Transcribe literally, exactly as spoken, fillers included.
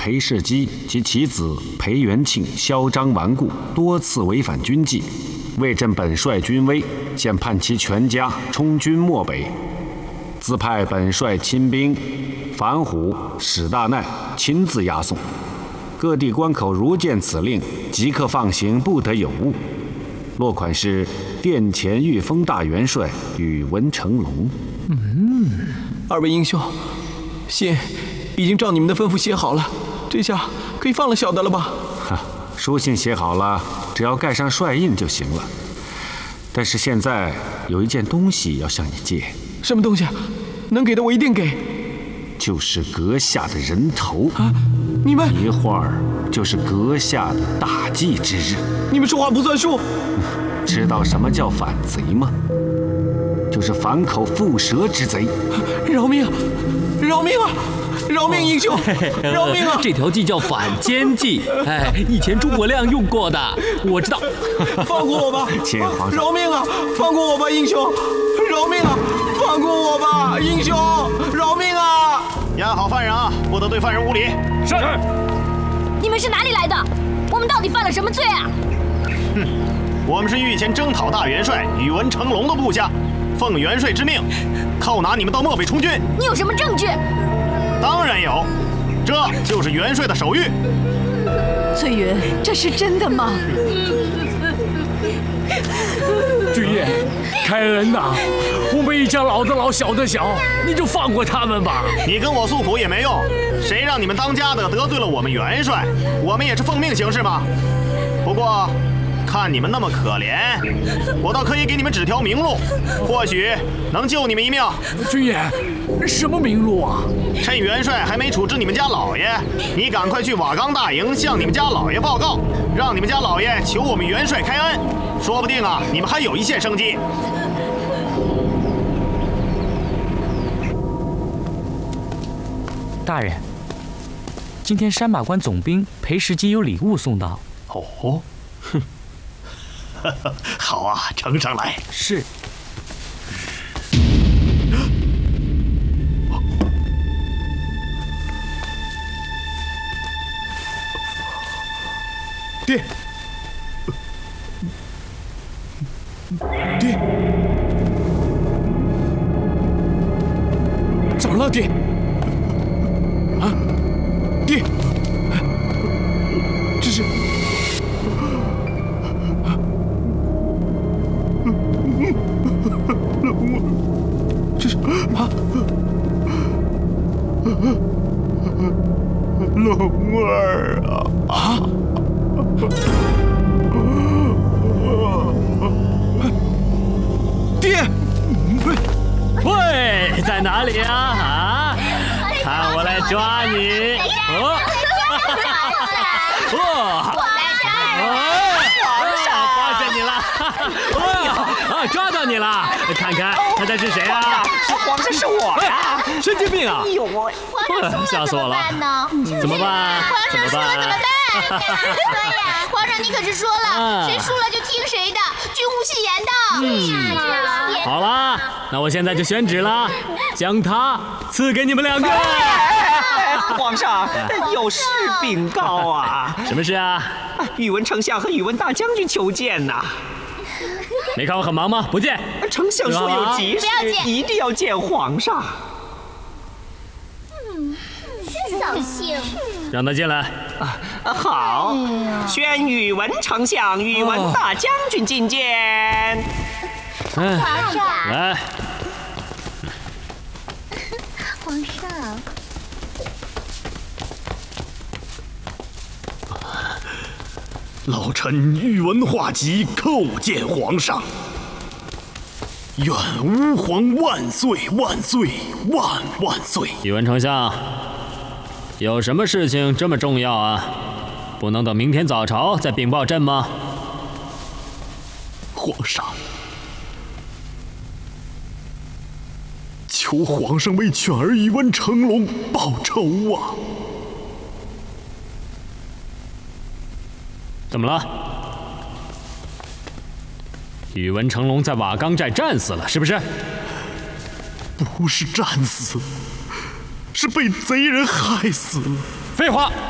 裴世基及其子裴元庆嚣张顽固，多次违反军纪，为朕本帅军威，现判其全家充军漠北。自派本帅亲兵樊虎、史大难亲自押送。各地关口如见此令，即刻放行，不得有误。落款是殿前御封大元帅宇文成龙。 嗯，二位英雄，信已经照你们的吩咐写好了，这下可以放了小的了吧？ 哈，书信写好了，只要盖上帅印就行了。但是现在有一件东西要向你借。 什么东西？能给的我一定给。 就是阁下的人头啊！你们一会儿就是阁下的大祭之日。 你们说话不算数。 知道什么叫反贼吗？就是反口覆舌之贼。 饶命！饶命啊！饶命，英雄！饶命啊！ 这条计叫反间计，哎，以前诸葛亮用过的，我知道。 放过我吧！ 请皇上饶命啊！放过我吧，英雄！饶命啊！放过我吧，英雄！饶命啊！ 押好犯人啊，不得对犯人无礼。 是。 你们是哪里来的？我们到底犯了什么罪啊？ 哼，我们是御前征讨大元帅宇文成龙的部下，奉元帅之命，扣拿你们到漠北充军。 你有什么证据？ 当然有，这就是元帅的手谕。 翠云，这是真的吗？ 君爷，开恩呐！我们一家老的老，小的小，你就放过他们吧。 你跟我诉苦也没用，谁让你们当家的得罪了我们元帅？我们也是奉命行事嘛。不过，看你们那么可怜，我倒可以给你们指条明路，或许能救你们一命。 君爷，什么明路啊？ 趁元帅还没处置你们家老爷，你赶快去瓦岗大营向你们家老爷报告，让你们家老爷求我们元帅开恩，说不定啊，你们还有一线生机。 大人，今天山马关总兵裴世基有礼物送到。 哦，哼，好啊，呈上来。 是。 爹，爹，怎么了，爹？啊，爹，这是……这是啊，龙儿啊啊！爹， 喂，在哪里啊？啊，看我来抓你！哦， 哦， 皇上，发现你了！啊，抓到你了！看看，看看是谁啊？ 是皇上，是我呀！ 神经病啊！ 哎呦我， 皇上吓死我了！怎么办？ 皇上说了怎么办？对呀，皇上你可是说了，谁输了就听谁的，君无戏言的。 嗯，好了，那我现在就宣旨了，将他赐给你们两个。 皇上有事禀告啊！ 什么事啊？ 宇文丞相和宇文大将军求见呐。 没看我很忙吗？不见。 丞相说有急事，一定要见皇上。 嗯，扫兴。 让他进来。 啊，好，宣宇文丞相、宇文大将军觐见。 皇上， 来。 皇上。 老臣宇文化及叩见皇上。愿吾皇万岁万岁万万岁！ 宇文丞相，有什么事情这么重要啊？不能等明天早朝再禀报朕吗？ 皇上，求皇上为犬儿宇文成龙报仇啊！ 怎么了？宇文成龙在瓦岗寨战死了，是不是？ 不是战死，是被贼人害死了。 废话，